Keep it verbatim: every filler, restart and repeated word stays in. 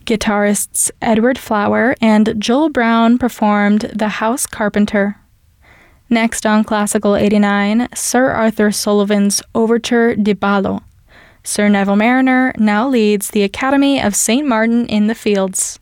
Guitarists Edward Flower and Joel Brown performed The House Carpenter. Next on Classical eighty-nine, Sir Arthur Sullivan's Overture di Ballo. Sir Neville Marriner now leads the Academy of Saint Martin in the Fields.